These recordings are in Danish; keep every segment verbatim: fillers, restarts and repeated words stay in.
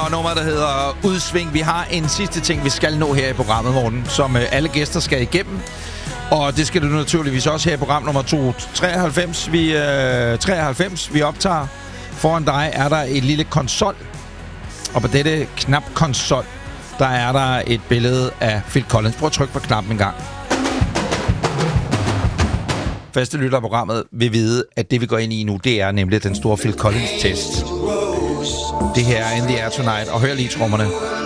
fra nummeret, der hedder Udsving. Vi har en sidste ting, vi skal nå her i programmet, Morten, som øh, alle gæster skal igennem. Og det skal du naturligvis også her i program nummer to hundrede og treoghalvfems. Vi, øh, treoghalvfems, vi optager. Foran dig er der et lille konsol. Og på dette knap-konsol, der er der et billede af Phil Collins. Prøv at trykke på knappen en gang. Faste lytter af programmet vil vide, at det vi går ind i nu, det er nemlig den store Phil Collins-test. Det her er In the Air Tonight, og hør lige trommerne.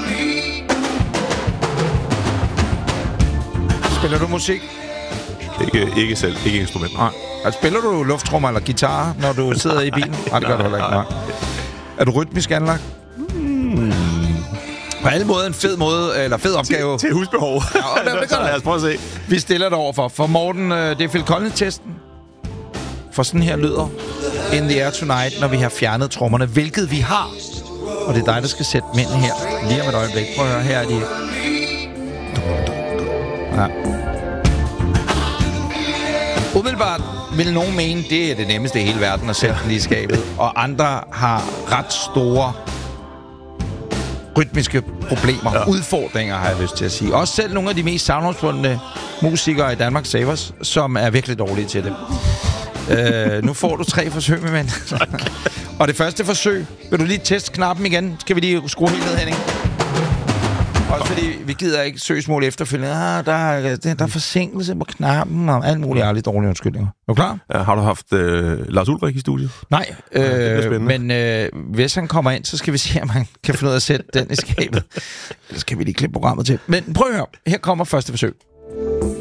Spiller du musik? Ikke, ikke selv, ikke instrument. Nej. Altså, spiller du lufttrommer eller guitar, når du sidder i bilen? Nej, det gør du heller ikke. Nej. Er du rytmisk anlagt? Hmm. På alle måder en fed måde, eller fed opgave. Til, til husbehov. Ja, og det, det så lad os prøve at se. Vi stiller dig overfor. For Morten, det er Phil Collins-testen. For sådan her lyder In the Air Tonight, når vi har fjernet trommerne, hvilket vi har. Og det er dig, der skal sætte mænd her. Lige om et øjeblik. Prøv at høre, her er de. Ja. Umiddelbart vil nogen mene, det er det nemmeste i hele verden at sætte den i skabet. Og andre har ret store rytmiske problemer, ja. Udfordringer, har jeg lyst til at sige. Også selv nogle af de mest savnomsbundne musikere i Danmark, Savers, som er virkelig dårlige til det. uh, nu får du tre forsøg, med mand. Og det første forsøg, vil du lige teste knappen igen? Skal vi lige skrue helt ned, Henning? Også fordi vi gider ikke søgsmål efterfølgende. Ah, der, er, der er forsinkelse på knappen og alt muligt ærligt dårlige undskyldninger. Er du klar? Ja, har du haft øh, Lars Ulrik i studiet? Nej, øh, men øh, hvis han kommer ind, så skal vi se, om han kan finde ud af at sætte den i skabet. Ellers kan vi lige klippe programmet til. Men prøv at høre. Her kommer første forsøg.